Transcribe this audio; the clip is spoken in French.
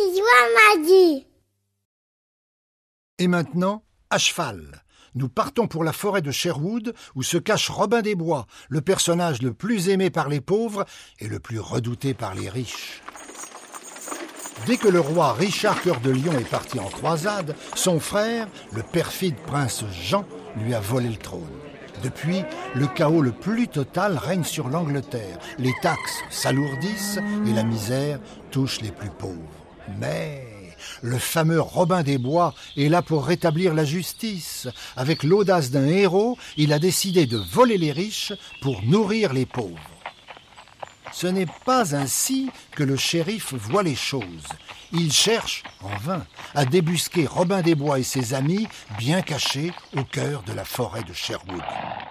Joie m'a dit. Et maintenant, à cheval. Nous partons pour la forêt de Sherwood où se cache Robin des Bois, le personnage le plus aimé par les pauvres et le plus redouté par les riches. Dès que le roi Richard Cœur de Lion est parti en croisade, son frère, le perfide prince Jean, lui a volé le trône. Depuis, le chaos le plus total règne sur l'Angleterre. Les taxes s'alourdissent et la misère touche les plus pauvres. Mais le fameux Robin des Bois est là pour rétablir la justice. Avec l'audace d'un héros, il a décidé de voler les riches pour nourrir les pauvres. Ce n'est pas ainsi que le shérif voit les choses. Il cherche, en vain, à débusquer Robin des Bois et ses amis bien cachés au cœur de la forêt de Sherwood.